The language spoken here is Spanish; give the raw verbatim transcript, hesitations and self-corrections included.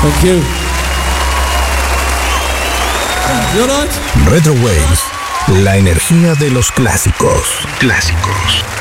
Thank you. You all right? Retro Waves, la energía de los clásicos. Clásicos.